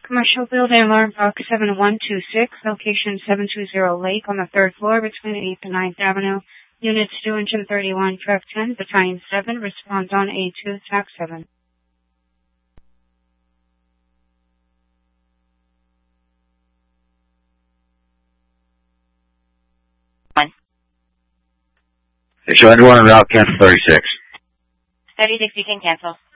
Commercial building alarm box 7126, location 720 Lake on the 3rd floor between 8th and 9th Avenue. Units 2 Engine 31, Track 10, Battalion 7, responds on A2, Track 7. Show anyone on route cancel 36. 36, you can cancel.